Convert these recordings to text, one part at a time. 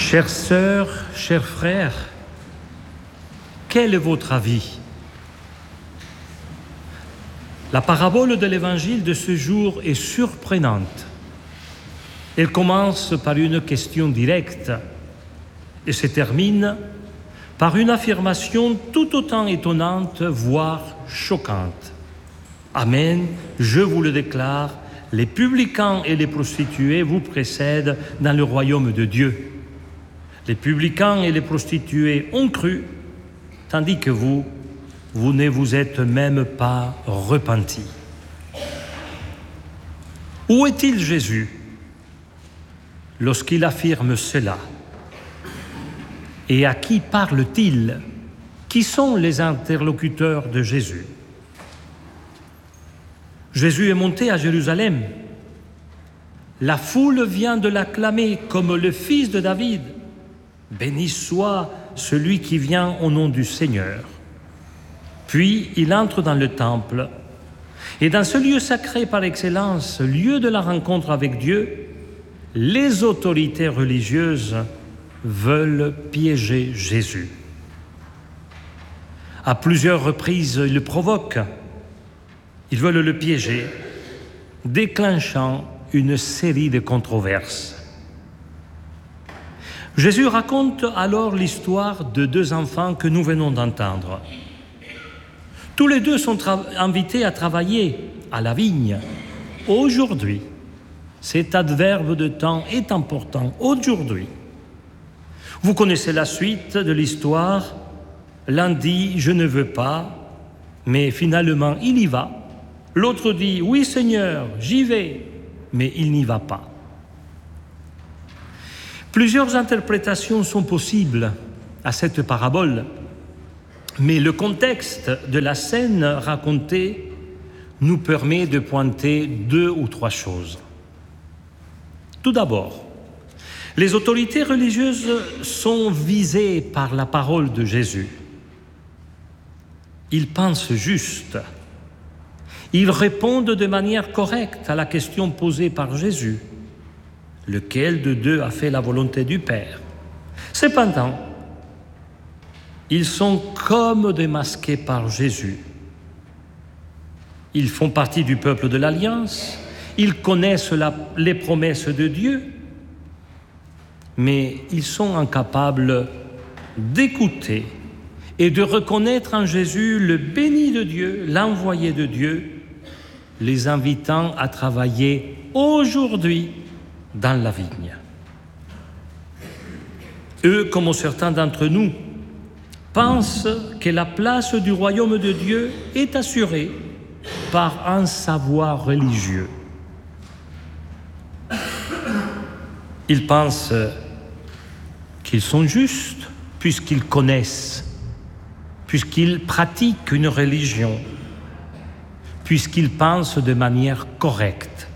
Chères sœurs, chers frères, quel est votre avis? La parabole de l'Évangile de ce jour est surprenante. Elle commence par une question directe et se termine par une affirmation tout autant étonnante, voire choquante. Amen, je vous le déclare, les publicains et les prostituées vous précèdent dans le royaume de Dieu. Les publicains et les prostituées ont cru, tandis que vous ne vous êtes même pas repentis. Où est-il Jésus lorsqu'il affirme cela? Et à qui parle-t-il? Qui sont les interlocuteurs de Jésus? Jésus est monté à Jérusalem. La foule vient de l'acclamer comme le fils de David. Béni soit celui qui vient au nom du Seigneur. Puis il entre dans le temple. Et dans ce lieu sacré par excellence, lieu de la rencontre avec Dieu, les autorités religieuses veulent piéger Jésus. À plusieurs reprises, ils le provoquent. Ils veulent le piéger, déclenchant une série de controverses. Jésus raconte alors l'histoire de deux enfants que nous venons d'entendre. Tous les deux sont invités à travailler à la vigne. Aujourd'hui, cet adverbe de temps est important. Aujourd'hui. Vous connaissez la suite de l'histoire. L'un dit « je ne veux pas », mais finalement il y va. L'autre dit « oui Seigneur, j'y vais », mais il n'y va pas. Plusieurs interprétations sont possibles à cette parabole, mais le contexte de la scène racontée nous permet de pointer 2 ou 3 choses. Tout d'abord, les autorités religieuses sont visées par la parole de Jésus. Ils pensent juste. Ils répondent de manière correcte à la question posée par Jésus. Lequel de deux a fait la volonté du Père? Cependant, ils sont comme démasqués par Jésus. Ils font partie du peuple de l'Alliance, ils connaissent les promesses de Dieu, mais ils sont incapables d'écouter et de reconnaître en Jésus le béni de Dieu, l'envoyé de Dieu, les invitant à travailler aujourd'hui dans la vigne. Eux, comme certains d'entre nous, pensent que la place du royaume de Dieu est assurée par un savoir religieux. Ils pensent qu'ils sont justes puisqu'ils connaissent, puisqu'ils pratiquent une religion, puisqu'ils pensent de manière correcte.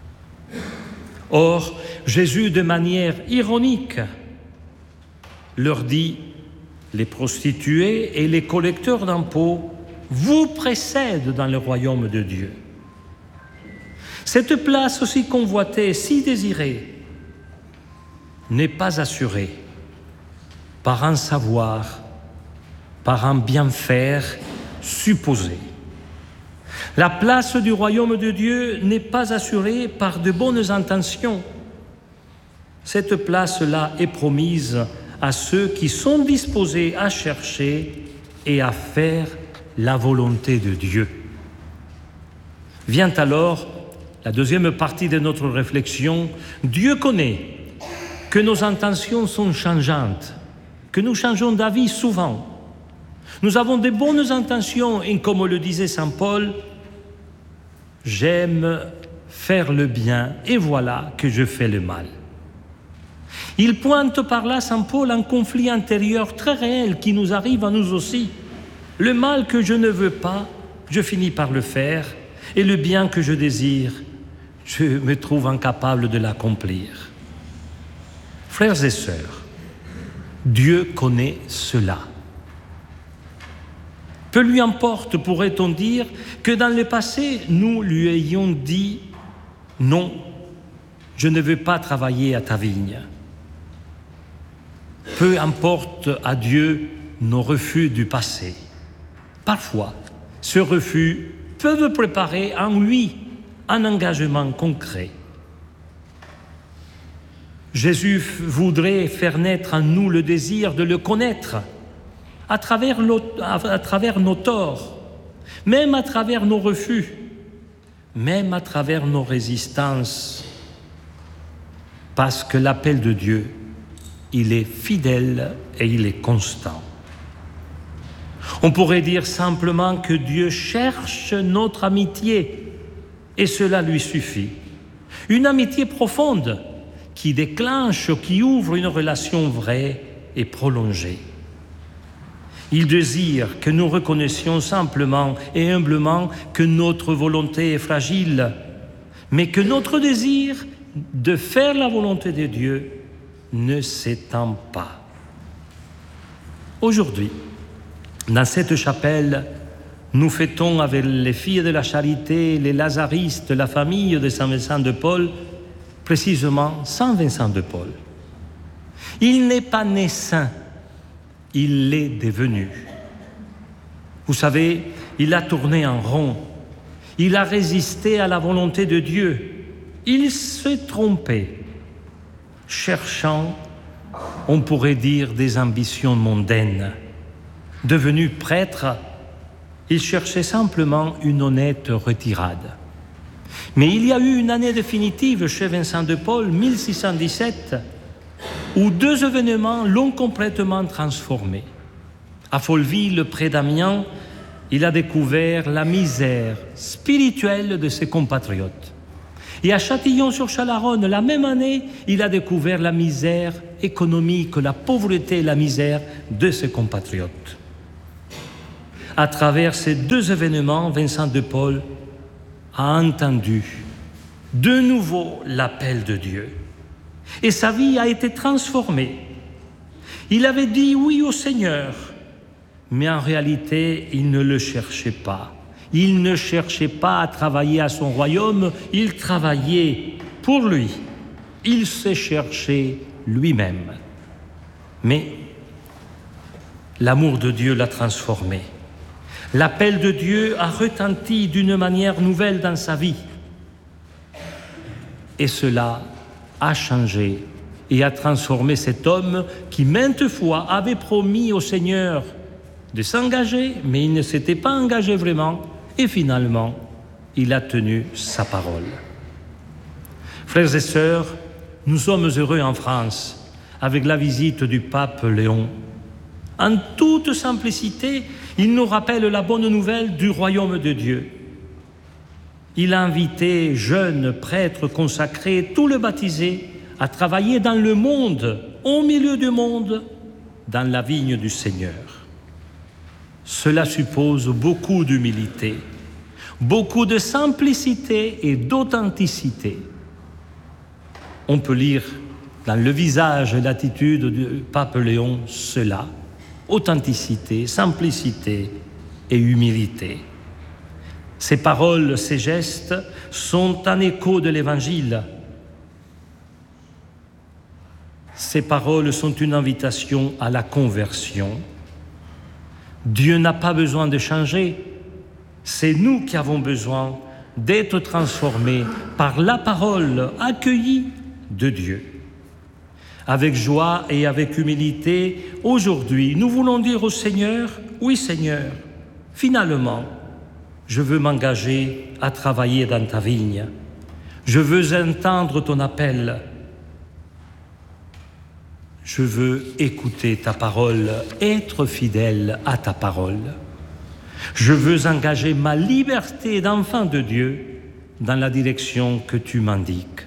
Or, Jésus, de manière ironique, leur dit « Les prostituées et les collecteurs d'impôts vous précèdent dans le royaume de Dieu. » Cette place aussi convoitée, si désirée, n'est pas assurée par un savoir, par un bien-faire supposé. La place du royaume de Dieu n'est pas assurée par de bonnes intentions. Cette place-là est promise à ceux qui sont disposés à chercher et à faire la volonté de Dieu. Vient alors la deuxième partie de notre réflexion. Dieu connaît que nos intentions sont changeantes, que nous changeons d'avis souvent. Nous avons de bonnes intentions et comme le disait saint Paul, « J'aime faire le bien et voilà que je fais le mal ». Il pointe par là, saint Paul, un conflit intérieur très réel qui nous arrive à nous aussi. Le mal que je ne veux pas, je finis par le faire, et le bien que je désire, je me trouve incapable de l'accomplir. Frères et sœurs, Dieu connaît cela. Peu lui importe, pourrait-on dire, que dans le passé, nous lui ayons dit « Non, je ne veux pas travailler à ta vigne ». Peu importe à Dieu nos refus du passé. Parfois, ce refus peut préparer en lui un engagement concret. Jésus voudrait faire naître en nous le désir de le connaître à travers nos torts, même à travers nos refus, même à travers nos résistances, parce que l'appel de Dieu, il est fidèle et il est constant. On pourrait dire simplement que Dieu cherche notre amitié, et cela lui suffit. Une amitié profonde qui déclenche, qui ouvre une relation vraie et prolongée. Il désire que nous reconnaissions simplement et humblement que notre volonté est fragile, mais que notre désir de faire la volonté de Dieu ne s'étend pas. Aujourd'hui, dans cette chapelle, nous fêtons avec les filles de la charité, les lazaristes, la famille de Saint Vincent de Paul, précisément Saint Vincent de Paul. Il n'est pas né saint, il l'est devenu. Vous savez, il a tourné en rond, il a résisté à la volonté de Dieu, il s'est trompé, cherchant, on pourrait dire, des ambitions mondaines. Devenu prêtre, il cherchait simplement une honnête retirade. Mais il y a eu une année définitive chez Vincent de Paul, 1617, où deux événements l'ont complètement transformé. À Folleville, près d'Amiens, il a découvert la misère spirituelle de ses compatriotes. Et à Châtillon-sur-Chalaronne, la même année, il a découvert la misère économique, la pauvreté et la misère de ses compatriotes. À travers ces deux événements, Vincent de Paul a entendu de nouveau l'appel de Dieu. Et sa vie a été transformée. Il avait dit oui au Seigneur, mais en réalité, il ne le cherchait pas. Il ne cherchait pas à travailler à son royaume, il travaillait pour lui. Il s'est cherché lui-même. Mais l'amour de Dieu l'a transformé. L'appel de Dieu a retenti d'une manière nouvelle dans sa vie. Et cela a changé et a transformé cet homme qui maintes fois avait promis au Seigneur de s'engager, mais il ne s'était pas engagé vraiment. Et finalement, il a tenu sa parole. Frères et sœurs, nous sommes heureux en France avec la visite du pape Léon. En toute simplicité, il nous rappelle la bonne nouvelle du royaume de Dieu. Il a invité jeunes prêtres consacrés, tous les baptisés, à travailler dans le monde, au milieu du monde, dans la vigne du Seigneur. Cela suppose beaucoup d'humilité, beaucoup de simplicité et d'authenticité. On peut lire dans le visage et l'attitude du pape Léon cela, authenticité, simplicité et humilité. Ces paroles, ces gestes sont un écho de l'Évangile. Ces paroles sont une invitation à la conversion. Dieu n'a pas besoin de changer, c'est nous qui avons besoin d'être transformés par la parole accueillie de Dieu. Avec joie et avec humilité, aujourd'hui, nous voulons dire au Seigneur, oui Seigneur, finalement, je veux m'engager à travailler dans ta vigne. Je veux entendre ton appel. Je veux écouter ta parole, être fidèle à ta parole. Je veux engager ma liberté d'enfant de Dieu dans la direction que tu m'indiques.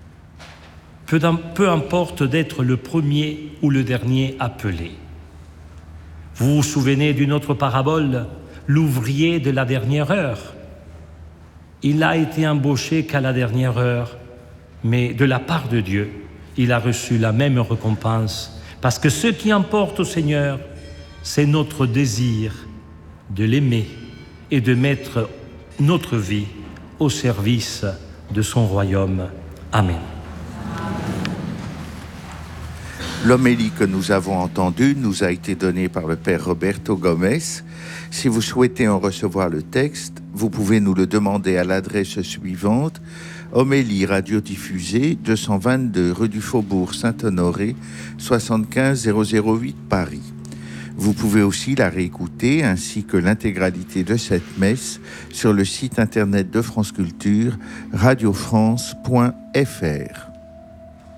Peu importe d'être le premier ou le dernier appelé. Vous vous souvenez d'une autre parabole, l'ouvrier de la dernière heure. Il a été embauché qu'à la dernière heure, mais de la part de Dieu, il a reçu la même récompense, parce que ce qui importe au Seigneur, c'est notre désir de l'aimer et de mettre notre vie au service de son royaume. Amen. L'homélie que nous avons entendue nous a été donnée par le Père Roberto Gomez. Si vous souhaitez en recevoir le texte, vous pouvez nous le demander à l'adresse suivante: Homélie radiodiffusée, 222 rue du Faubourg Saint-Honoré, 75 008 Paris. Vous pouvez aussi la réécouter, ainsi que l'intégralité de cette messe, sur le site internet de France Culture, radiofrance.fr.